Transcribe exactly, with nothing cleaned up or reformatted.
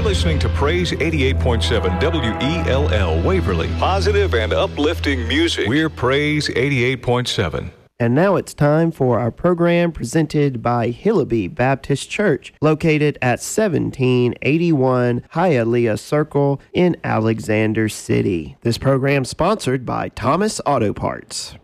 listening to Praise eighty-eight point seven W E L L Waverly. Positive and uplifting music. We're Praise eighty-eight point seven. And now it's time for our program presented by Hillaby Baptist Church, located at seventeen eighty-one Hialeah Circle in Alexander City. This program sponsored by Thomas Auto Parts.